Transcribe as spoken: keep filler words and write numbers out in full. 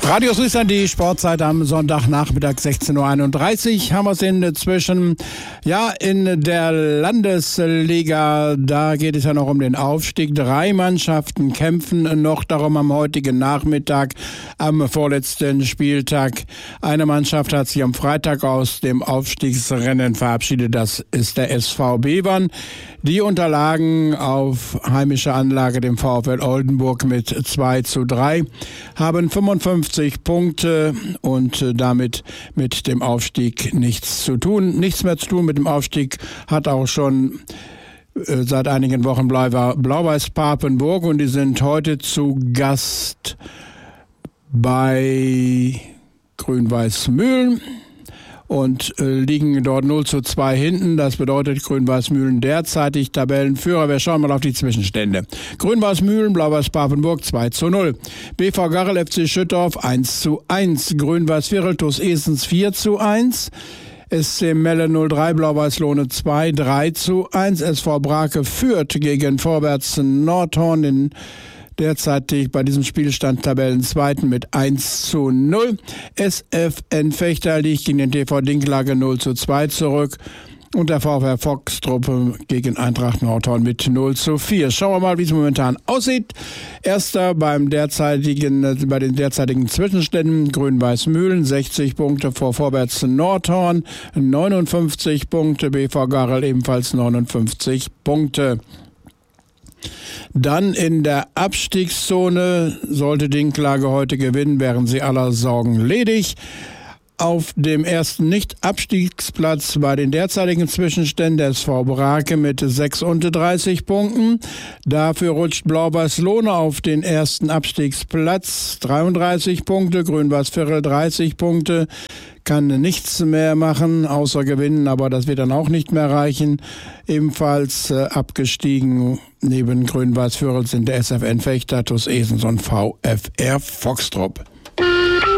Radio Süßland, die Sportzeit am Sonntagnachmittag sechzehn Uhr einunddreißig. Haben wir es inzwischen, ja, in der Landesliga. Da geht es ja noch um den Aufstieg. Drei Mannschaften kämpfen noch darum am heutigen Nachmittag, am vorletzten Spieltag. Eine Mannschaft hat sich am Freitag aus dem Aufstiegsrennen verabschiedet. Das ist der S V Bevern. Die unterlagen auf heimischer Anlage dem VfL Oldenburg mit zwei zu drei, haben fünfundfünfzig Punkte und damit mit dem Aufstieg nichts zu tun. Nichts mehr zu tun mit dem Aufstieg hat auch schon äh, seit einigen Wochen Blau-Weiß Papenburg, und die sind heute zu Gast bei Grün-Weiß Mühlen und äh, liegen dort null zu zwei hinten. Das bedeutet, Grün-Weiß Mühlen derzeitig Tabellenführer. Wir schauen mal auf die Zwischenstände. Grün-Weiß Mühlen, Blau-Weiß Papenburg zwei zu null. B V Garrel F C Schüttorf eins zu eins. Grün-Weiß Virel TuS Esens vier zu eins. S C Melle null drei, Blau-Weiß Lohne zwei, drei zu eins. S V Brake führt gegen Vorwärts Nordhorn in derzeitig bei diesem Spielstand Tabellenzweiten mit eins zu null. S F N Fechter liegt gegen den T V Dinklage null zu zwei zurück. Und der VfR Foxtruppe gegen Eintracht Nordhorn mit null zu vier. Schauen wir mal, wie es momentan aussieht. Erster beim derzeitigen, bei den derzeitigen Zwischenständen Grün-Weiß Mühlen, sechzig Punkte vor Vorwärts Nordhorn, neunundfünfzig Punkte, B V Garrel ebenfalls neunundfünfzig Punkte. Dann in der Abstiegszone sollte Dinklage heute gewinnen, wären sie aller Sorgen ledig. Auf dem ersten Nicht-Abstiegsplatz bei den derzeitigen Zwischenständen der S V Brake mit sechsunddreißig Punkten. Dafür rutscht Blau-Weiß Lohne auf den ersten Abstiegsplatz, dreiunddreißig Punkte, Grün-Weiß Virel dreißig Punkte. Kann nichts mehr machen, außer gewinnen, aber das wird dann auch nicht mehr reichen. Ebenfalls äh, abgestiegen neben Grün-Weiß Virel sind der S F N Fechter, TuS Esens und VfR Foxtrupp.